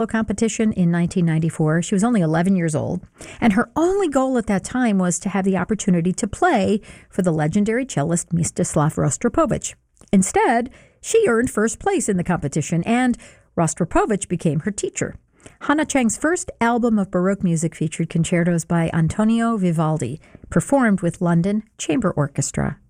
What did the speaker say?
competition in 1994. She was only 11 years old, and her only goal at that time was to have the opportunity to play for the legendary cellist Mstislav Rostropovich. Instead, she earned first place in the competition, and Rostropovich became her teacher. Hannah Chang's first album of Baroque music featured concertos by Antonio Vivaldi, performed with London Chamber Orchestra.